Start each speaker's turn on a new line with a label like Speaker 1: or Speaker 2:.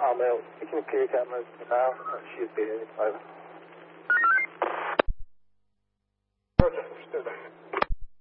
Speaker 1: Mail. Picking a clear camera for now. She has been in. Over.